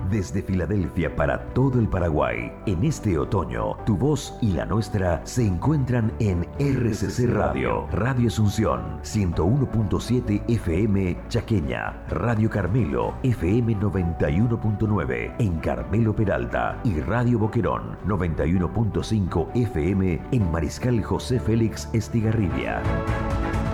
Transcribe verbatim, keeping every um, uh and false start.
Desde Filadelfia para todo el Paraguay, en este otoño, tu voz y la nuestra se encuentran en R C C Radio, Radio Asunción, ciento uno punto siete F M Chaqueña, Radio Carmelo, F M noventa y uno punto nueve en Carmelo Peralta y Radio Boquerón, noventa y uno punto cinco F M en Mariscal José Félix Estigarribia.